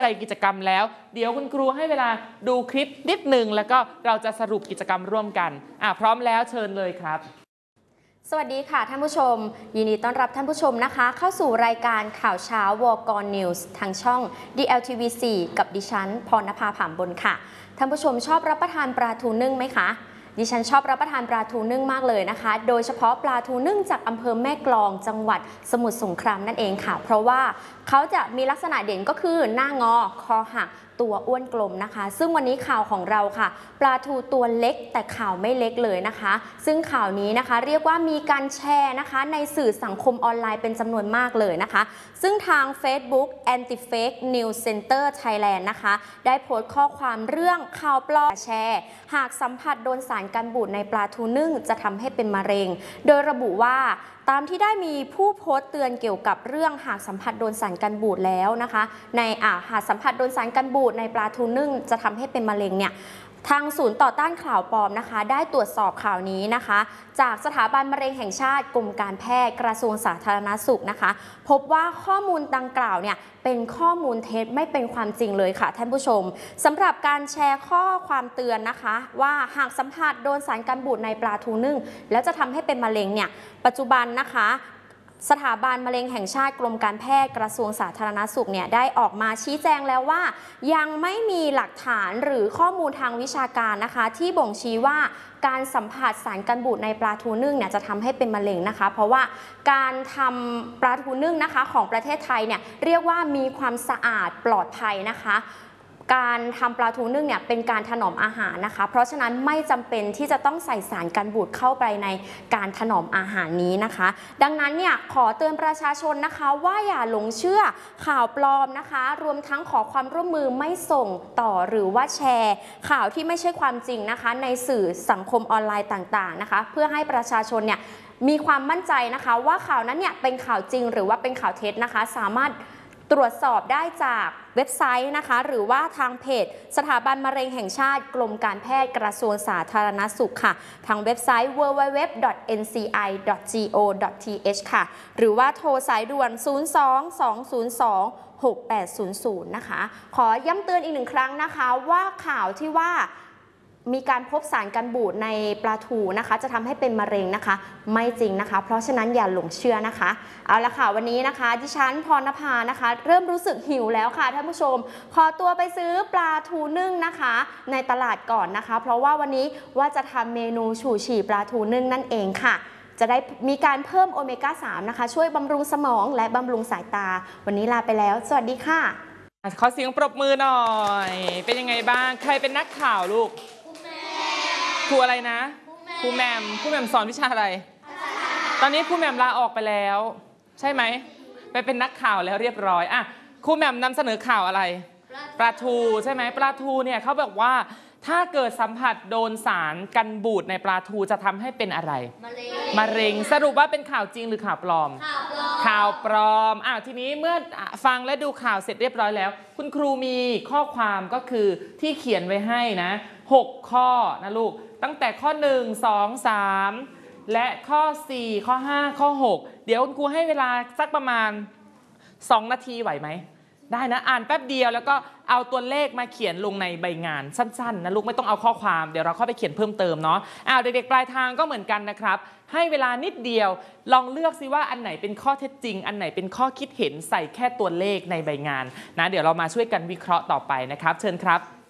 อะไรกิจกรรมแล้วเดี๋ยวคุณครูให้เวลาดูคลิปนิดหนึ่งแล้วก็เราจะสรุปกิจกรรมร่วมกันพร้อมแล้วเชิญเลยครับสวัสดีค่ะท่านผู้ชมยินดีต้อนรับท่านผู้ชมนะคะเข้าสู่รายการข่าวเช้าวกนิวส์ทางช่อง DLTV4 กับดิฉันพรณภาผามบนค่ะท่านผู้ชมชอบรับประทานปลาทูนึ่งไหมคะดิฉันชอบรับประทานปลาทูนึ่งมากเลยนะคะโดยเฉพาะปลาทูนึ่งจากอำเภอแม่กลองจังหวัดสมุทรสงครามนั่นเองค่ะเพราะว่าเขาจะมีลักษณะเด่นก็คือหน้างอคอหักตัวอ้วนกลมนะคะซึ่งวันนี้ข่าวของเราค่ะปลาทูตัวเล็กแต่ข่าวไม่เล็กเลยนะคะซึ่งข่าวนี้นะคะเรียกว่ามีการแชร์นะคะในสื่อสังคมออนไลน์เป็นจำนวนมากเลยนะคะซึ่งทาง Facebook Anti-Fake News Center Thailand นะคะได้โพสต์ข้อความเรื่องข่าวปลอมแชร์หากสัมผัสโดนสารกันบูดในปลาทูนึ่งจะทำให้เป็นมะเร็งโดยระบุว่าตามที่ได้มีผู้โพสต์เตือนเกี่ยวกับเรื่องหากสัมผัสโดนสารกันบูดแล้วนะคะในหากสัมผัสโดนสารกันบูดในปลาทูนึ่งจะทำให้เป็นมะเร็งเนี่ยทางศูนย์ต่อต้านข่าวปลอมนะคะได้ตรวจสอบข่าวนี้นะคะจากสถาบันมะเร็งแห่งชาติกรมการแพทย์กระทรวงสาธารณสุขนะคะพบว่าข้อมูลดังกล่าวเนี่ยเป็นข้อมูลเท็จไม่เป็นความจริงเลยค่ะท่านผู้ชมสำหรับการแชร์ข้อความเตือนนะคะว่าหากสัมผัสโดนสารกันบูดในปลาทูนึ่งแล้วจะทำให้เป็นมะเร็งเนี่ยปัจจุบันนะคะสถาบันมะเร็งแห่งชาติกรมการแพทย์กระทรวงสาธารณสุขเนี่ยได้ออกมาชี้แจงแล้วว่ายังไม่มีหลักฐานหรือข้อมูลทางวิชาการนะคะที่บ่งชี้ว่าการสัมผัสสารกันบูดในปลาทูนึ่งเนี่ยจะทำให้เป็นมะเร็งนะคะเพราะว่าการทำปลาทูนึ่งนะคะของประเทศไทยเนี่ยเรียกว่ามีความสะอาดปลอดภัยนะคะการทำปลาทูนึ่งเนี่ยเป็นการถนอมอาหารนะคะเพราะฉะนั้นไม่จำเป็นที่จะต้องใส่สารกันบูดเข้าไปในการถนอมอาหารนี้นะคะดังนั้นเนี่ยขอเตือนประชาชนนะคะว่าอย่าหลงเชื่อข่าวปลอมนะคะรวมทั้งขอความร่วมมือไม่ส่งต่อหรือว่าแชร์ข่าวที่ไม่ใช่ความจริงนะคะในสื่อสังคมออนไลน์ต่างๆนะคะเพื่อให้ประชาชนเนี่ยมีความมั่นใจนะคะว่าข่าวนั้นเนี่ยเป็นข่าวจริงหรือว่าเป็นข่าวเท็จนะคะสามารถตรวจสอบได้จากเว็บไซต์นะคะหรือว่าทางเพจสถาบันมะเร็งแห่งชาติกรมการแพทย์กระทรวงสาธารณสุขค่ะทางเว็บไซต์ www.nci.go.th ค่ะหรือว่าโทรสายด่วน 02-202-6800 นะคะขอย้ำเตือนอีกหนึ่งครั้งนะคะว่าข่าวที่ว่ามีการพบสารกันบูดในปลาทูนะคะจะทำให้เป็นมะเร็งนะคะไม่จริงนะคะเพราะฉะนั้นอย่าหลงเชื่อนะคะเอาละค่ะวันนี้นะคะดิฉันพรณภานะคะเริ่มรู้สึกหิวแล้วค่ะท่านผู้ชมขอตัวไปซื้อปลาทูนึ่งนะคะในตลาดก่อนนะคะเพราะว่าวันนี้ว่าจะทำเมนูฉู่ฉี่ปลาทูนึ่งนั่นเองค่ะจะได้มีการเพิ่มโอเมก้า 3นะคะช่วยบำรุงสมองและบำรุงสายตาวันนี้ลาไปแล้วสวัสดีค่ะขอเสียงปรบมือหน่อยเป็นยังไงบ้างใครเป็นนักข่าวลูกครูอะไรนะครูแหม่มสอนวิชาอะไรตอนนี้ครูแหม่มลาออกไปแล้วใช่ไหมไปเป็นนักข่าวแล้วเรียบร้อยครูแหม่มนำเสนอข่าวอะไรปลาทูใช่ไหมปลาทูเนี่ยเขาบอกว่าถ้าเกิดสัมผัสโดนสารกันบูดในปลาทูจะทำให้เป็นอะไรมะเร็งสรุปว่าเป็นข่าวจริงหรือข่าวปลอมข่าวปลอมทีนี้เมื่อฟังและดูข่าวเสร็จเรียบร้อยแล้วคุณครูมีข้อความก็คือที่เขียนไว้ให้นะ6 ข้อนะลูกตั้งแต่ข้อ1 2 3และข้อ4ข้อ5ข้อ6เดี๋ยวคุณครูให้เวลาสักประมาณ2 นาทีไหวไหมได้นะอ่านแป๊บเดียวแล้วก็เอาตัวเลขมาเขียนลงในใบงานสั้นๆนะลูกไม่ต้องเอาข้อความเดี๋ยวเราเข้าไปเขียนเพิ่มเติมเนาะเด็กๆปลายทางก็เหมือนกันนะครับให้เวลานิดเดียวลองเลือกซิว่าอันไหนเป็นข้อเท็จจริงอันไหนเป็นข้อคิดเห็นใส่แค่ตัวเลขในใบงานนะเดี๋ยวเรามาช่วยกันวิเคราะห์ต่อไปนะครับเชิญครับ